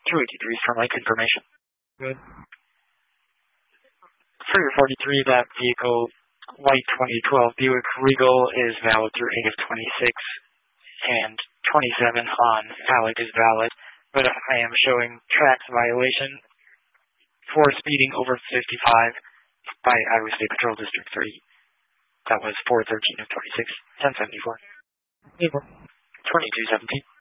283 from Lake information. Good. For your 43, that vehicle, white 2012 Buick Regal, is valid through 8 of 26, and 27 on Alec is valid, but I am showing tracks violation for speeding over 55 by Iowa State Patrol District 3. That was 413 of 26, 1074. 2217.